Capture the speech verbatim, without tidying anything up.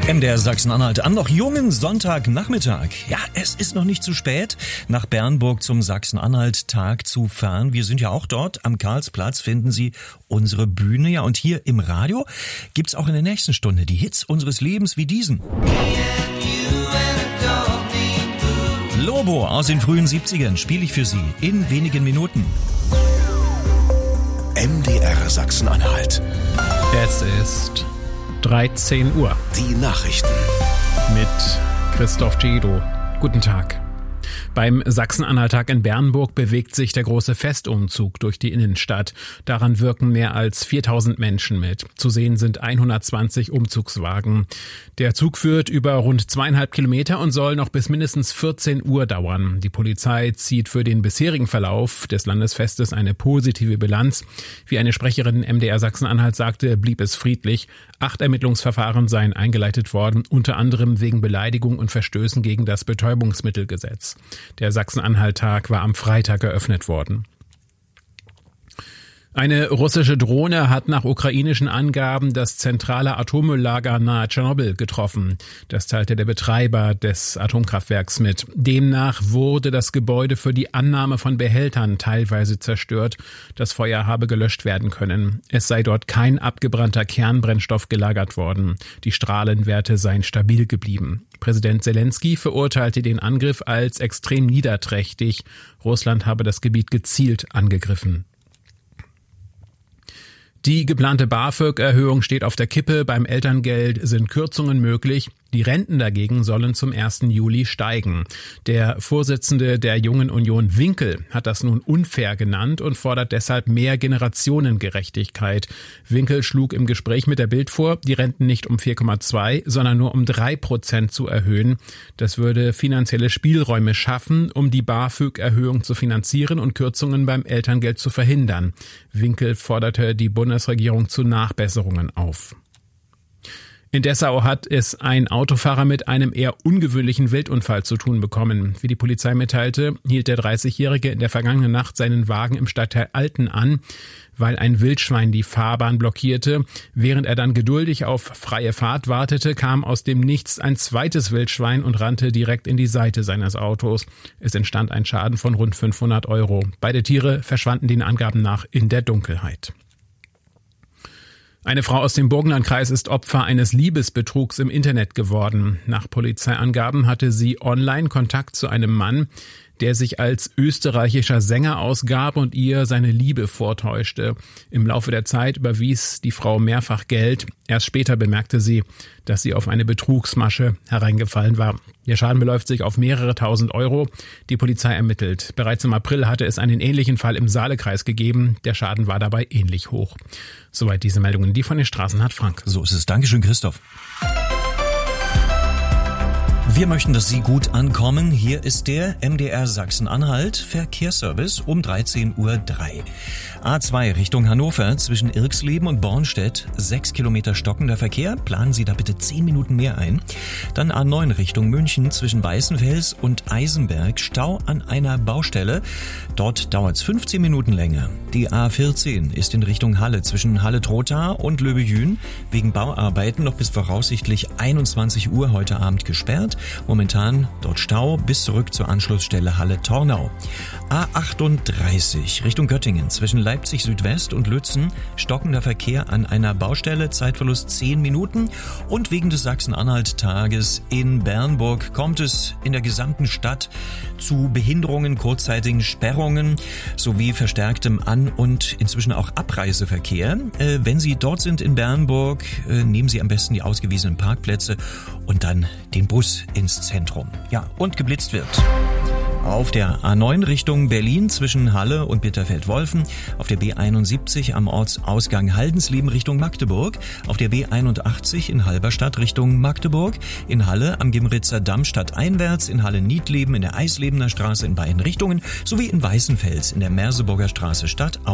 M D R Sachsen-Anhalt am noch jungen Sonntagnachmittag. Ja, es ist noch nicht zu spät, nach Bernburg zum Sachsen-Anhalt-Tag zu fahren. Wir sind ja auch dort. Am Karlsplatz finden Sie unsere Bühne. Ja, und hier im Radio gibt's auch in der nächsten Stunde die Hits unseres Lebens wie diesen. Lobo aus den frühen siebzigern spiele ich für Sie in wenigen Minuten. M D R Sachsen-Anhalt. Es ist dreizehn Uhr. Die Nachrichten Mit Christoph Cedo. Guten Tag. Beim Sachsen-Anhalt-Tag in Bernburg bewegt sich der große Festumzug durch die Innenstadt. Daran wirken mehr als viertausend Menschen mit. Zu sehen sind hundertzwanzig Umzugswagen. Der Zug führt über rund zweieinhalb Kilometer und soll noch bis mindestens vierzehn Uhr dauern. Die Polizei zieht für den bisherigen Verlauf des Landesfestes eine positive Bilanz. Wie eine Sprecherin M D R Sachsen-Anhalt sagte, blieb es friedlich. Acht Ermittlungsverfahren seien eingeleitet worden, unter anderem wegen Beleidigung und Verstößen gegen das Betäubungsmittelgesetz. Der Sachsen-Anhalt-Tag war am Freitag eröffnet worden. Eine russische Drohne hat nach ukrainischen Angaben das zentrale Atommülllager nahe Tschernobyl getroffen. Das teilte der Betreiber des Atomkraftwerks mit. Demnach wurde das Gebäude für die Annahme von Behältern teilweise zerstört. Das Feuer habe gelöscht werden können. Es sei dort kein abgebrannter Kernbrennstoff gelagert worden. Die Strahlenwerte seien stabil geblieben. Präsident Zelensky verurteilte den Angriff als extrem niederträchtig. Russland habe das Gebiet gezielt angegriffen. Die geplante BAföG-Erhöhung steht auf der Kippe. Beim Elterngeld sind Kürzungen möglich. Die Renten dagegen sollen zum ersten Juli steigen. Der Vorsitzende der Jungen Union Winkel hat das nun unfair genannt und fordert deshalb mehr Generationengerechtigkeit. Winkel schlug im Gespräch mit der Bild vor, die Renten nicht um vier Komma zwei, sondern nur um drei Prozent zu erhöhen. Das würde finanzielle Spielräume schaffen, um die BAföG-Erhöhung zu finanzieren und Kürzungen beim Elterngeld zu verhindern. Winkel forderte die Bundesregierung zu Nachbesserungen auf. In Dessau hat es ein Autofahrer mit einem eher ungewöhnlichen Wildunfall zu tun bekommen. Wie die Polizei mitteilte, hielt der dreißigjährige in der vergangenen Nacht seinen Wagen im Stadtteil Alten an, weil ein Wildschwein die Fahrbahn blockierte. Während er dann geduldig auf freie Fahrt wartete, kam aus dem Nichts ein zweites Wildschwein und rannte direkt in die Seite seines Autos. Es entstand ein Schaden von rund fünfhundert Euro. Beide Tiere verschwanden den Angaben nach in der Dunkelheit. Eine Frau aus dem Burgenlandkreis ist Opfer eines Liebesbetrugs im Internet geworden. Nach Polizeiangaben hatte sie online Kontakt zu einem Mann, der sich als österreichischer Sänger ausgab und ihr seine Liebe vortäuschte. Im Laufe der Zeit überwies die Frau mehrfach Geld. Erst später bemerkte sie, dass sie auf eine Betrugsmasche hereingefallen war. Der Schaden beläuft sich auf mehrere tausend Euro. Die Polizei ermittelt. Bereits im April hatte es einen ähnlichen Fall im Saalekreis gegeben. Der Schaden war dabei ähnlich hoch. Soweit diese Meldungen, die von den Straßen hat Frank. So ist es. Dankeschön, Christoph. Wir möchten, dass Sie gut ankommen. Hier ist der M D R Sachsen-Anhalt Verkehrsservice um dreizehn Uhr drei. A zwei Richtung Hannover zwischen Irxleben und Bornstedt, sechs Kilometer stockender Verkehr. Planen Sie da bitte zehn Minuten mehr ein. Dann A neun Richtung München zwischen Weißenfels und Eisenberg, Stau an einer Baustelle. Dort dauert es fünfzehn Minuten länger. Die A vierzehn ist in Richtung Halle zwischen Halle-Trotha und Löbejün wegen Bauarbeiten noch bis voraussichtlich einundzwanzig Uhr heute Abend gesperrt. Momentan dort Stau bis zurück zur Anschlussstelle Halle-Tornau. A achtunddreißig Richtung Göttingen zwischen Leipzig Südwest und Lützen, stockender Verkehr an einer Baustelle, Zeitverlust zehn Minuten. Und wegen des Sachsen-Anhalt-Tages in Bernburg kommt es in der gesamten Stadt zu Behinderungen, kurzzeitigen Sperrungen sowie verstärktem An- und inzwischen auch Abreiseverkehr. Äh, wenn Sie dort sind in Bernburg, äh, nehmen Sie am besten die ausgewiesenen Parkplätze und dann den Bus ins Zentrum. Ja, und geblitzt wird. Auf der A neun Richtung Berlin zwischen Halle und Bitterfeld-Wolfen, auf der B einundsiebzig am Ortsausgang Haldensleben Richtung Magdeburg, auf der B einundachtzig in Halberstadt Richtung Magdeburg, in Halle am Gimritzer Damm stadteinwärts, in Halle-Niedleben in der Eislebener Straße in beiden Richtungen, sowie in Weißenfels in der Merseburger Straße Stadt